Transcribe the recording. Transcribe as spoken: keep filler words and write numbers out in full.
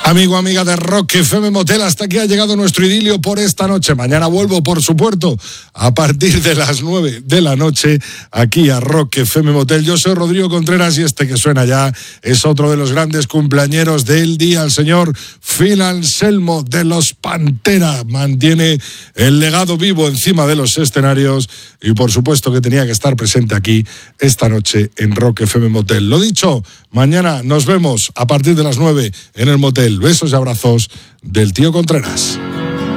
Amigo, amiga de Rock F M Motel, hasta aquí ha llegado nuestro idilio por esta noche. Mañana vuelvo, por supuesto, a partir de las nueve de la noche, aquí a Rock F M Motel. Yo soy Rodrigo Contreras y este que suena ya es otro de los grandes cumpleañeros del día, el señor Phil Anselmo de los Pantera. Mantiene el legado vivo encima de los escenarios y por supuesto que tenía que estar presente aquí esta noche en Rock F M Motel. Lo dicho, mañana nos vemos a partir de las nueve en el Motel. Besos y abrazos del tío Contreras.